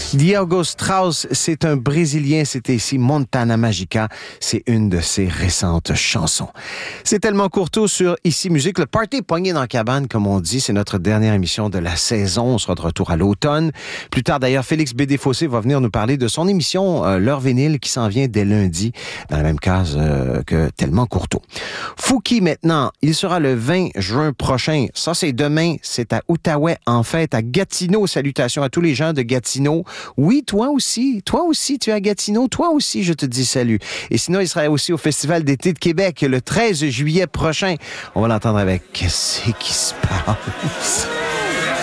Diogo Strauss, c'est un Brésilien, c'était ici Montana Magica, c'est une de ses récentes chansons. C'est tellement courto sur Ici Musique, le party pogné dans la cabane, comme on dit, c'est notre dernière émission de la saison, on sera de retour à l'automne. Plus tard d'ailleurs, Félix Bédé-Fossé va venir nous parler de son émission L'heure vinyle qui s'en vient dès lundi, dans la même case que Tellement courto. Fouki maintenant, il sera le 20 juin prochain, ça c'est demain, c'est à Outaouais en fête, à Gatineau, salutations à tous les gens de Gatineau. Oui, toi aussi, tu es à Gatineau, toi aussi, je te dis salut. Et sinon, il sera aussi au Festival d'été de Québec le 13 juillet prochain. On va l'entendre avec « Qu'est-ce qui se passe? »